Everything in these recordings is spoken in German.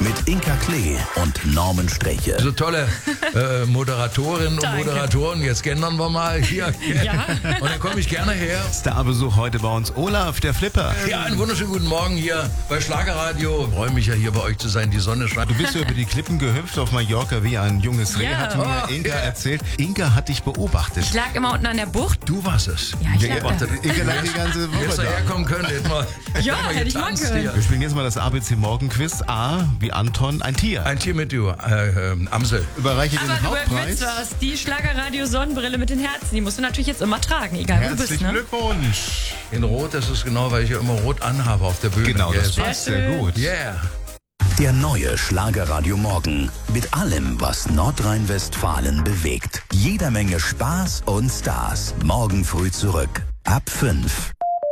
mit Inka Klee und Norman Sträche. So tolle Moderatorinnen und Moderatoren. Jetzt gendern wir mal hier. Ja. Und dann komme ich gerne her. Starbesuch heute bei uns. Olaf, der Flipper. Ja, einen wunderschönen guten Morgen hier bei Schlagerradio. Ich freue mich ja hier bei euch zu sein. Die Sonne scheint. Du bist ja über die Klippen gehüpft auf Mallorca wie ein junges Reh, hat mir Inka erzählt. Inka hat dich beobachtet. Ich lag immer unten an der Bucht. Du warst es. Ja, ich lag da. Inka lag die ganze Woche Hättest du da. herkommen können, hätten wir hätte ich machen können. Wir spielen jetzt mal das ABC Morgenquiz. A wie Anton, ein Tier. Ein Tier mit dir, Amsel. Überreiche Aber den du Hauptpreis. willst was? Die Schlagerradio-Sonnenbrille mit den Herzen, die musst du natürlich jetzt immer tragen, egal wo du bist. Herzlichen Ne? Glückwunsch. In Rot, das ist genau, weil ich ja immer Rot anhabe auf der Bühne. Genau, das Yes. passt sehr gut. Yeah. Der neue Schlagerradio Morgen. Mit allem, was Nordrhein-Westfalen bewegt. Jeder Menge Spaß und Stars. Morgen früh zurück. Ab 5.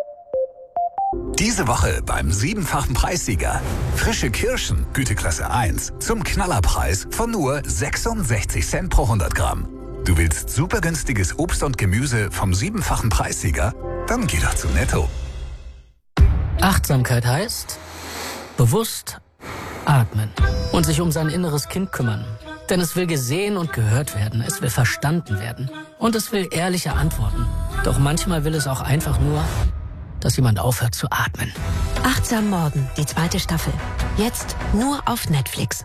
Diese Woche beim 7-fachen Preissieger. Frische Kirschen, Güteklasse 1, zum Knallerpreis von nur 66 Cent pro 100 Gramm. Du willst super günstiges Obst und Gemüse vom 7-fachen Preissieger? Dann geh doch zu Netto. Achtsamkeit heißt bewusst atmen und sich um sein inneres Kind kümmern. Denn es will gesehen und gehört werden, es will verstanden werden und es will ehrliche Antworten. Doch manchmal will es auch einfach nur, dass jemand aufhört zu atmen. Achtsam Morgen, die 2. Staffel. Jetzt nur auf Netflix.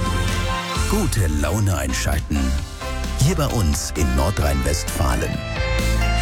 Gute Laune einschalten. Hier bei uns in Nordrhein-Westfalen.